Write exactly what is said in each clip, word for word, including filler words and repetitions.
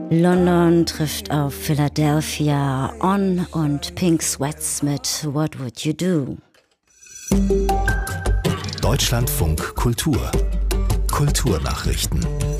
London trifft auf Philadelphia, On und Pink Sweats mit What Would You Do? Deutschlandfunk Kultur. Kulturnachrichten.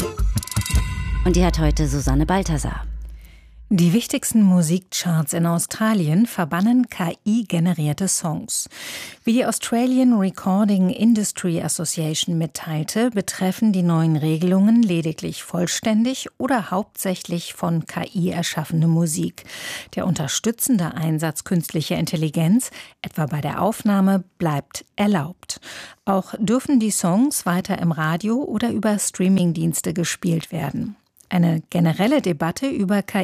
Und die hat heute Susanne Balthasar. Die wichtigsten Musikcharts in Australien verbannen K I-generierte Songs. Wie die Australian Recording Industry Association mitteilte, betreffen die neuen Regelungen lediglich vollständig oder hauptsächlich von K I erschaffene Musik. Der unterstützende Einsatz künstlicher Intelligenz, etwa bei der Aufnahme, bleibt erlaubt. Auch dürfen die Songs weiter im Radio oder über Streamingdienste gespielt werden. Eine generelle Debatte über K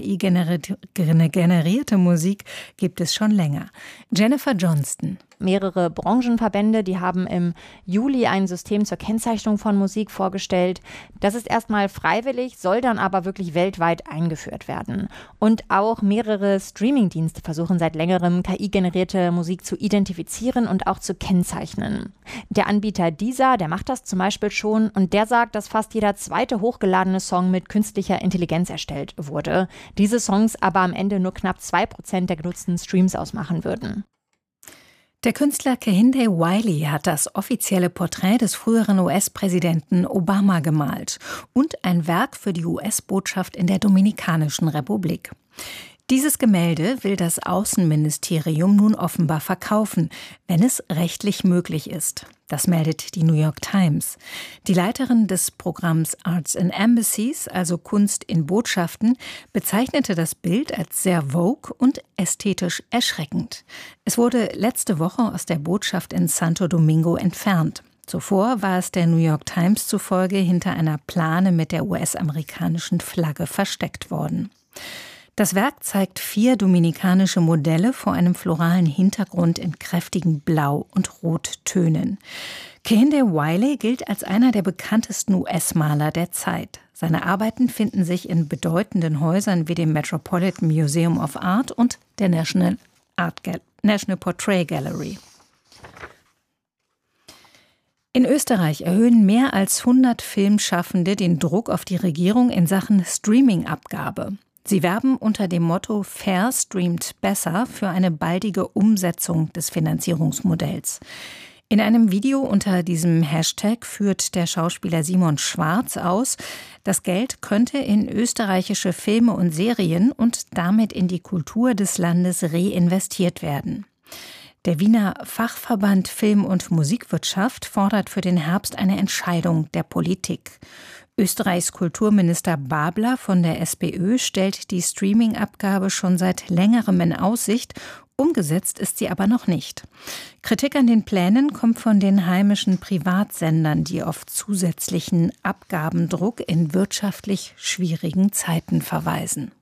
I-generierte Musik gibt es schon länger. Jennifer Johnston. Mehrere Branchenverbände, die haben im Juli ein System zur Kennzeichnung von Musik vorgestellt. Das ist erstmal freiwillig, soll dann aber wirklich weltweit eingeführt werden. Und auch mehrere Streamingdienste versuchen seit längerem, K I-generierte Musik zu identifizieren und auch zu kennzeichnen. Der Anbieter Deezer, der macht das zum Beispiel schon und der sagt, dass fast jeder zweite hochgeladene Song mit künstlicher Intelligenz erstellt wurde. Diese Songs aber am Ende nur knapp zwei Prozent der genutzten Streams ausmachen würden. Der Künstler Kehinde Wiley hat das offizielle Porträt des früheren U S-Präsidenten Obama gemalt und ein Werk für die U S-Botschaft in der Dominikanischen Republik. Dieses Gemälde will das Außenministerium nun offenbar verkaufen, wenn es rechtlich möglich ist. Das meldet die New York Times. Die Leiterin des Programms Arts in Embassies, also Kunst in Botschaften, bezeichnete das Bild als sehr vogue und ästhetisch erschreckend. Es wurde letzte Woche aus der Botschaft in Santo Domingo entfernt. Zuvor war es der New York Times zufolge hinter einer Plane mit der U S-amerikanischen Flagge versteckt worden. Das Werk zeigt vier dominikanische Modelle vor einem floralen Hintergrund in kräftigen Blau- und Rottönen. Kehinde Wiley gilt als einer der bekanntesten U S-Maler der Zeit. Seine Arbeiten finden sich in bedeutenden Häusern wie dem Metropolitan Museum of Art und der National, Art Gal- National Portrait Gallery. In Österreich erhöhen mehr als hundert Filmschaffende den Druck auf die Regierung in Sachen Streaming-Abgabe. Sie werben unter dem Motto Fair streamt besser für eine baldige Umsetzung des Finanzierungsmodells. In einem Video unter diesem Hashtag führt der Schauspieler Simon Schwarz aus, das Geld könnte in österreichische Filme und Serien und damit in die Kultur des Landes reinvestiert werden. Der Wiener Fachverband Film- und Musikwirtschaft fordert für den Herbst eine Entscheidung der Politik. Österreichs Kulturminister Babler von der SPÖ stellt die Streaming-Abgabe schon seit längerem in Aussicht, umgesetzt ist sie aber noch nicht. Kritik an den Plänen kommt von den heimischen Privatsendern, die auf zusätzlichen Abgabendruck in wirtschaftlich schwierigen Zeiten verweisen.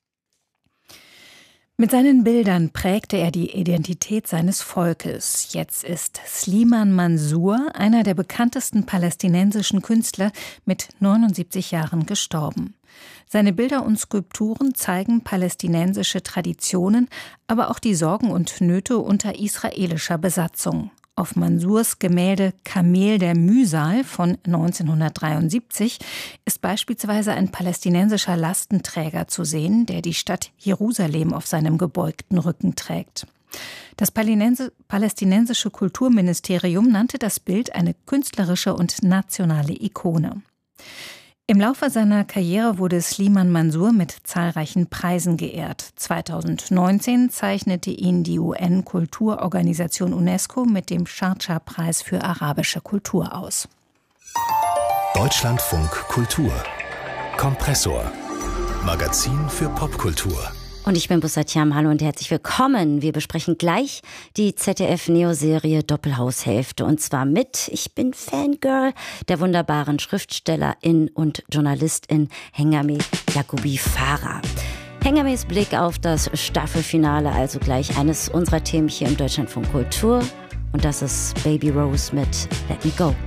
Mit seinen Bildern prägte er die Identität seines Volkes. Jetzt ist Slimane Mansour, einer der bekanntesten palästinensischen Künstler, mit neunundsiebzig Jahren gestorben. Seine Bilder und Skulpturen zeigen palästinensische Traditionen, aber auch die Sorgen und Nöte unter israelischer Besatzung. Auf Mansours Gemälde Kamel der Mühsal von neunzehnhundertdreiundsiebzig ist beispielsweise ein palästinensischer Lastenträger zu sehen, der die Stadt Jerusalem auf seinem gebeugten Rücken trägt. Das palästinensische Kulturministerium nannte das Bild eine künstlerische und nationale Ikone. Im Laufe seiner Karriere wurde Slimane Mansour mit zahlreichen Preisen geehrt. zweitausendneunzehn zeichnete ihn die U N-Kulturorganisation UNESCO mit dem Schardscha-Preis für arabische Kultur aus. Deutschlandfunk Kultur. Kompressor. Magazin für Popkultur. Und ich bin Bussard Thiam, hallo und herzlich willkommen. Wir besprechen gleich die Z D F-Neo-Serie Doppelhaushälfte. Und zwar mit, ich bin Fangirl, der wunderbaren Schriftstellerin und Journalistin Hengame Yacoubi Farah. Hengames Blick auf das Staffelfinale, also gleich eines unserer Themen hier im Deutschlandfunk Kultur. Und das ist Baby Rose mit Let Me Go.